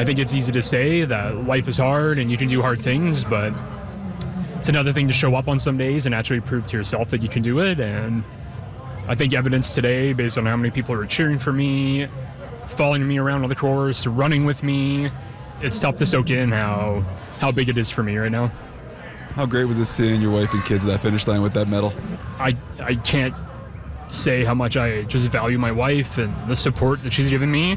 I think it's easy to say that life is hard and you can do hard things, but it's another thing to show up on some days and actually prove to yourself that you can do it. And I think evidence today, based on how many people are cheering for me, following me around on the course, running with me, it's tough to soak in how big it is for me right now. How great was it seeing your wife and kids at that finish line with that medal? I can't say how much I just value my wife and the support that she's given me.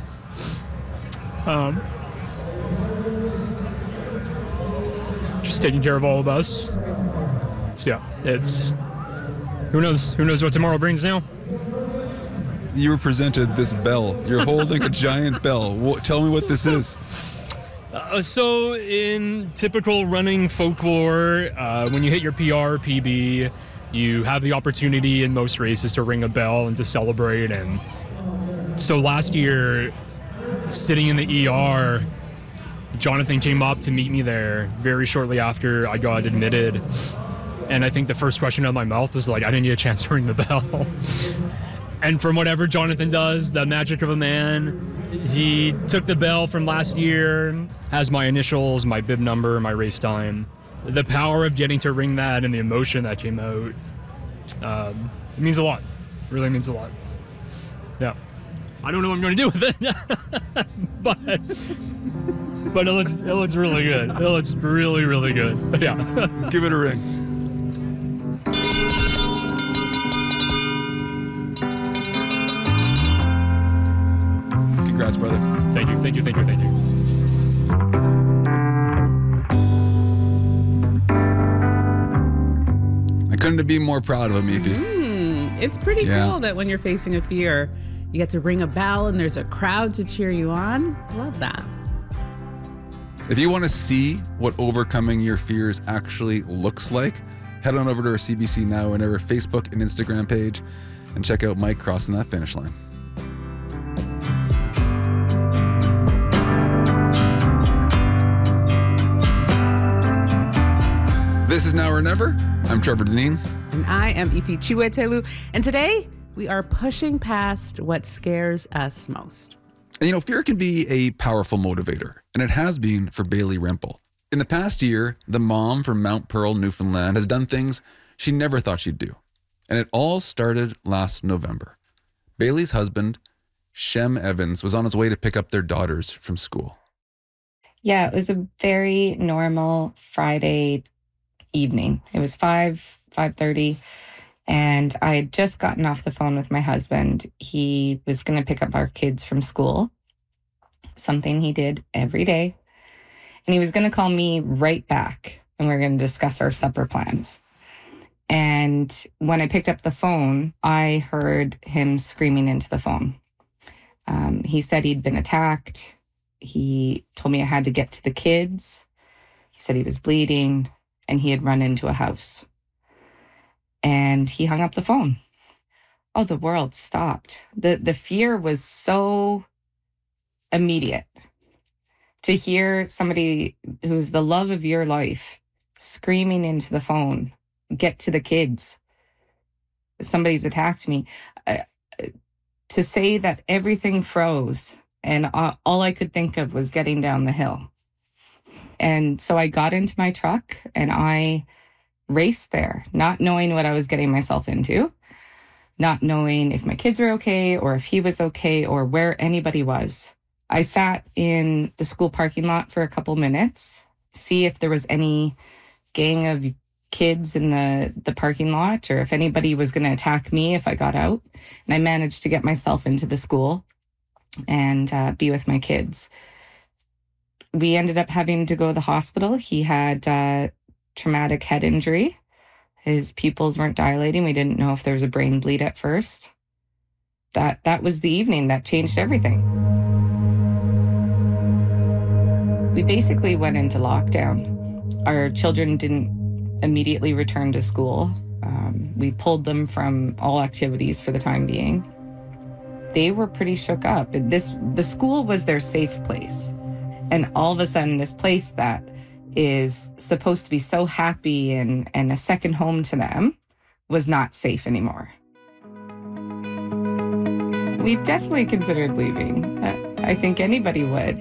Just taking care of all of us. So yeah, it's who knows what tomorrow brings now. You were presented this bell. You're holding a giant bell. Tell me what this is. So in typical running folklore, when you hit your PR, PB, you have the opportunity in most races to ring a bell and to celebrate. And so last year, sitting in the ER, Jonathan came up to meet me there very shortly after I got admitted. And I think the first question out of my mouth was like, I didn't get a chance to ring the bell. And from whatever Jonathan does, the magic of a man, he took the bell from last year, has my initials, my bib number, my race time. The power of getting to ring that and the emotion that came out, it means a lot. It really means a lot. Yeah. I don't know what I'm going to do with it, but it looks really good. It looks really, really good. Yeah. Give it a ring. Congrats, brother. Thank you. I couldn't be more proud of him, Efi. It's pretty cool that when you're facing a fear, you get to ring a bell and there's a crowd to cheer you on. Love that. If you want to see what overcoming your fears actually looks like, head on over to our CBC Now and our Facebook and Instagram page and check out Mike crossing that finish line. This is Now or Never. I'm Trevor Deneen. And I am Efi Chiwetelu. And today, we are pushing past what scares us most. And fear can be a powerful motivator, and it has been for Bailey Rempel. In the past year, the mom from Mount Pearl, Newfoundland, has done things she never thought she'd do. And it all started last November. Bailey's husband, Shem Evans, was on his way to pick up their daughters from school. Yeah, it was a very normal Friday evening. It was 5:30, and I had just gotten off the phone with my husband. He was going to pick up our kids from school, something he did every day. And he was going to call me right back, and we were going to discuss our supper plans. And when I picked up the phone, I heard him screaming into the phone. He said he'd been attacked. He told me I had to get to the kids. He said he was bleeding, and he had run into a house. And he hung up the phone. Oh, the world stopped. The fear was so immediate. To hear somebody who's the love of your life screaming into the phone, get to the kids. Somebody's attacked me. To say that everything froze and all I could think of was getting down the hill. And so I got into my truck and I raced there, not knowing what I was getting myself into, not knowing if my kids were okay or if he was okay or where anybody was. I sat in the school parking lot for a couple minutes, see if there was any gang of kids in the parking lot or if anybody was going to attack me if I got out. And I managed to get myself into the school and be with my kids. We ended up having to go to the hospital. He had traumatic head injury. His pupils weren't dilating. We didn't know if there was a brain bleed at first. That was the evening that changed everything. We basically went into lockdown. Our children didn't immediately return to school. We pulled them from all activities for the time being. They were pretty shook up. The school was their safe place. And all of a sudden, this place that is supposed to be so happy and a second home to them was not safe anymore. We definitely considered leaving. I think anybody would.